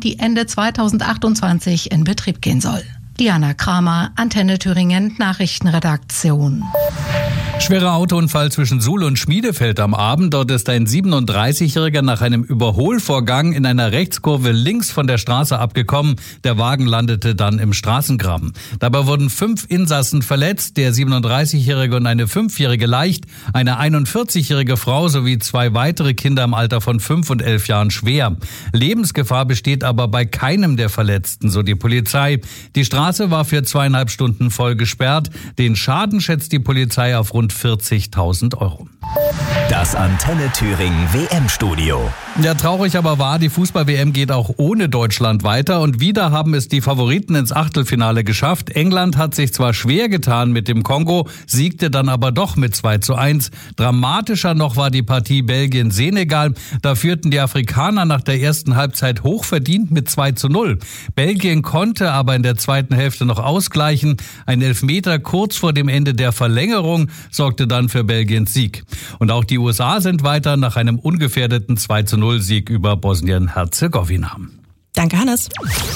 die Ende 2028 in Betrieb gehen soll. Diana Kramer, Antenne Thüringen, Nachrichtenredaktion. Schwerer Autounfall zwischen Suhl und Schmiedefeld am Abend. Dort ist ein 37-Jähriger nach einem Überholvorgang in einer Rechtskurve links von der Straße abgekommen. Der Wagen landete dann im Straßengraben. Dabei wurden 5 Insassen verletzt, der 37-Jährige und eine 5-Jährige leicht, eine 41-jährige Frau sowie 2 weitere Kinder im Alter von 5 und 11 Jahren schwer. Lebensgefahr besteht aber bei keinem der Verletzten, so die Polizei. Die Straße war für 2,5 Stunden voll gesperrt. Den Schaden schätzt die Polizei auf rund 40.000 Euro. Das Antenne Thüringen WM-Studio. Ja, traurig aber wahr, die Fußball-WM geht auch ohne Deutschland weiter und wieder haben es die Favoriten ins Achtelfinale geschafft. England hat sich zwar schwer getan mit dem Kongo, siegte dann aber doch mit 2:1. Dramatischer noch war die Partie Belgien-Senegal. Da führten die Afrikaner nach der ersten Halbzeit hochverdient mit 2:0. Belgien konnte aber in der zweiten Hälfte noch ausgleichen. Ein Elfmeter kurz vor dem Ende der Verlängerung sorgte dann für Belgiens Sieg. Und auch die USA sind weiter nach einem ungefährdeten 2:0-Sieg über Bosnien-Herzegowina. Danke, Hannes.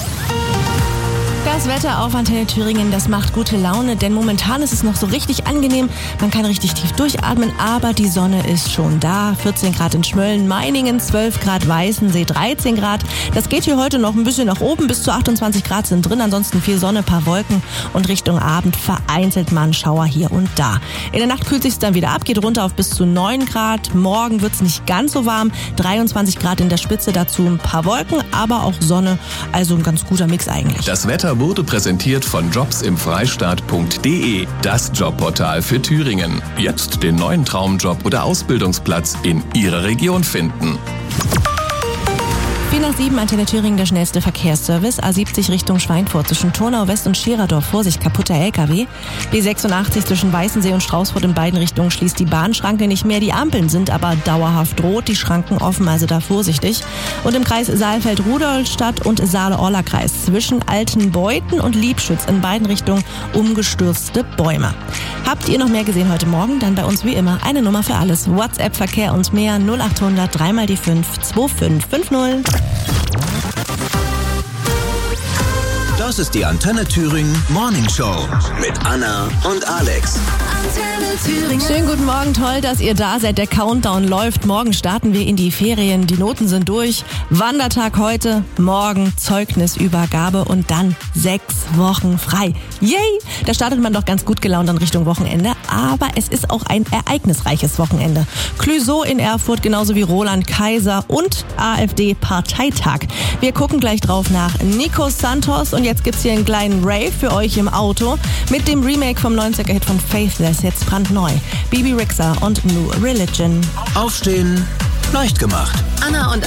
Das Wetter auf Antenne Thüringen, das macht gute Laune, denn momentan ist es noch so richtig angenehm. Man kann richtig tief durchatmen, aber die Sonne ist schon da. 14 Grad in Schmölln, Meiningen, 12 Grad Weißensee, 13 Grad. Das geht hier heute noch ein bisschen nach oben, bis zu 28 Grad sind drin. Ansonsten viel Sonne, paar Wolken und Richtung Abend vereinzelt mal ein Schauer hier und da. In der Nacht kühlt sich dann wieder ab, geht runter auf bis zu 9 Grad. Morgen wird's nicht ganz so warm, 23 Grad in der Spitze, dazu ein paar Wolken, aber auch Sonne. Also ein ganz guter Mix eigentlich. Das Wetter wurde präsentiert von jobsimfreistaat.de, das Jobportal für Thüringen. Jetzt den neuen Traumjob oder Ausbildungsplatz in Ihrer Region finden. 4:07, Antenne Thüringen, der schnellste Verkehrsservice. A70 Richtung Schweinfurt zwischen Turnau West und Scheraerdorf. Vorsicht, kaputter LKW. B86 zwischen Weißensee und Straußfurt in beiden Richtungen schließt die Bahnschranke nicht mehr. Die Ampeln sind aber dauerhaft rot, die Schranken offen, also da vorsichtig. Und im Kreis Saalfeld-Rudolstadt und Saale-Orla-Kreis zwischen Altenbeuthen und Liebschütz in beiden Richtungen umgestürzte Bäume. Habt ihr noch mehr gesehen heute Morgen? Dann bei uns wie immer eine Nummer für alles. WhatsApp, Verkehr und mehr 0800 3 die 5 2550. Das ist die Antenne Thüringen Morning Show mit Anna und Alex. Antenne Thüringen. Schönen guten Morgen, toll, dass ihr da seid. Der Countdown läuft. Morgen starten wir in die Ferien. Die Noten sind durch. Wandertag heute, morgen Zeugnisübergabe und dann 6 Wochen frei. Yay! Da startet man doch ganz gut gelaunt in Richtung Wochenende. Aber es ist auch ein ereignisreiches Wochenende. Clouseau in Erfurt, genauso wie Roland Kaiser und AfD-Parteitag. Wir gucken gleich drauf nach Nico Santos und jetzt gibt's hier einen kleinen Rave für euch im Auto mit dem Remake vom 90er-Hit von Faithless, jetzt brandneu. Bibi Rexha und New Religion. Aufstehen, leicht gemacht. Anna und